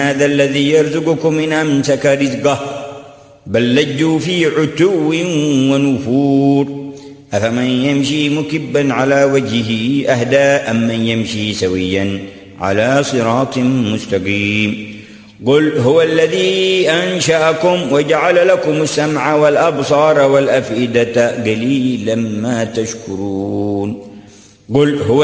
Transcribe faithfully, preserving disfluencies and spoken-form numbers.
هذا الذي يرزقكم إن أمسك رزقه بل لجوا في عتو ونفور أفمن يمشي مكبا على وجهه أهدى أم من يمشي سويا على صراط مستقيم قل هو الذي أنشأكم وجعل لكم السمع والأبصار والأفئدة قليلا ما تشكرون قل هو